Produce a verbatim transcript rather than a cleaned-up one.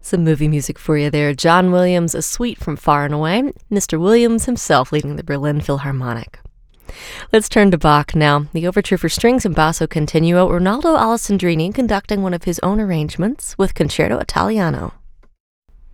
Some movie music for you there. John Williams, A Suite from Far and Away. Mister Williams himself leading the Berlin Philharmonic. Let's turn to Bach now. The overture for strings and basso continuo, Ronaldo Alessandrini conducting one of his own arrangements with Concerto Italiano.